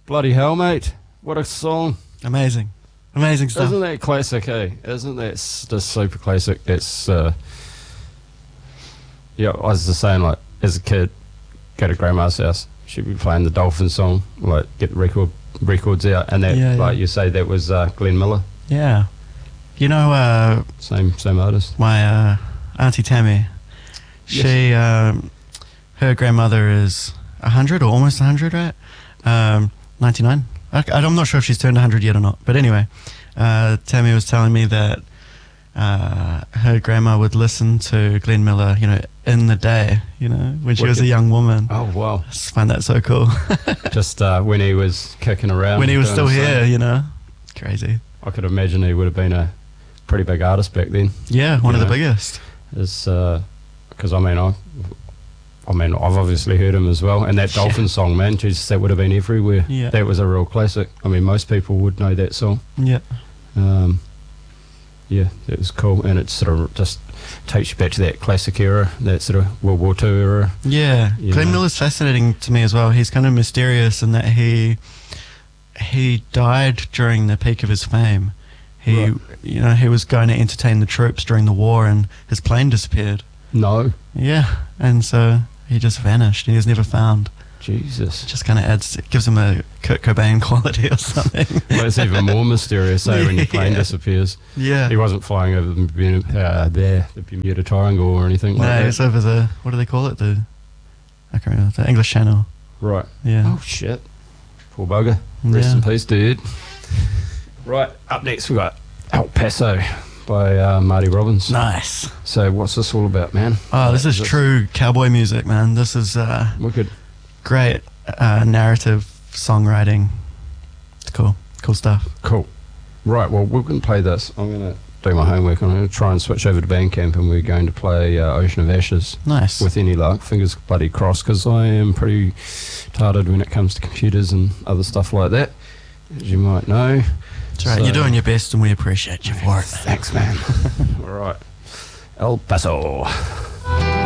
Bloody hell, mate. What a song. Amazing stuff. Isn't that classic, eh? Isn't that just super classic? It's, yeah, I was just saying, like, as a kid, go to grandma's house, she'd be playing the Dolphin song, like, get the records out, and that, you say, that was Glenn Miller. Yeah. You know, Same artist. my Auntie Tammy, she, her grandmother is 100 or almost 100, right? 99. I'm not sure if she's turned 100 yet or not, but anyway, Tammy was telling me that her grandma would listen to Glenn Miller, in the day, when she was a young woman. Oh, wow. I just find that so cool. Just when he was kicking around. When he was still here, Crazy. I could imagine he would have been a pretty big artist back then. Yeah, one of the biggest. Because, I've obviously heard him as well. And that Dolphin song, man, Jesus, that would have been everywhere. Yeah. That was a real classic. I mean, most people would know that song. Yeah. Yeah, it was cool, and it sort of just takes you back to that classic era, that sort of World War II era. Yeah, Glenn Miller's fascinating to me as well. He's kind of mysterious in that he died during the peak of his fame. He was going to entertain the troops during the war, and his plane disappeared. No. Yeah, and so he just vanished. He was never found. Jesus. Just kind of gives him a Kurt Cobain quality or something. Well, it's even more mysterious, when your plane disappears. Yeah. He wasn't flying over the Bermuda Triangle or anything like that. No, it's over the, what do they call it? I can't remember, the English Channel. Right. Yeah. Oh, shit. Poor bugger. Rest in peace, dude. Right, up next we got El Paso by Marty Robbins. Nice. So what's this all about, man? Oh, this is true cowboy music, man. This is wicked. Great narrative songwriting. It's cool stuff. Cool. Right, well, we're going to play this. I'm going to do my homework. I'm going to try and switch over to Bandcamp, and we're going to play Ocean of Ashes. Nice. With any luck. Fingers bloody crossed, because I am pretty retarded when it comes to computers and other stuff like that, as you might know. That's right. You're doing your best, and we appreciate you for it. Thanks, man. All right. El Paso.